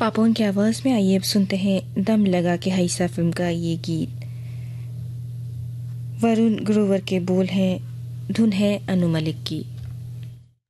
पापोन की आवाज़ में आइए अब सुनते हैं दम लगा के हाइसा फिल्म का ये गीत। वरुण ग्रोवर के बोल हैं, धुन है अनु मलिक की।